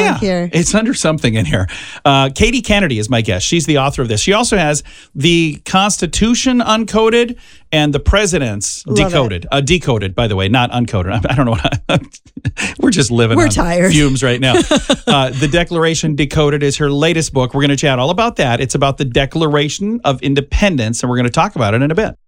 think here. It's under something in here. Katie Kennedy is my guest. She's the author of this. She also has the Constitution uncoded and the President's decoded. Decoded, by the way, not uncoded. I don't know what we're just living on tired. Fumes right now. The Declaration Decoded is her latest book. We're going to chat all about that. It's about the Declaration of Independence, and we're going to talk about it in a bit.